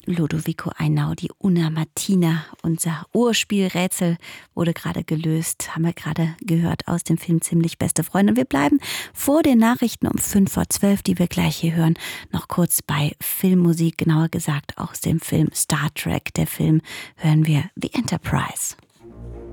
Ludovico Einaudi, Una Martina. Unser Urspielrätsel wurde gerade gelöst, haben wir gerade gehört aus dem Film Ziemlich beste Freunde. Wir bleiben vor den Nachrichten um 11:05, die wir gleich hier hören, noch kurz bei Filmmusik, genauer gesagt aus dem Film Star Trek. Der Film hören wir The Enterprise.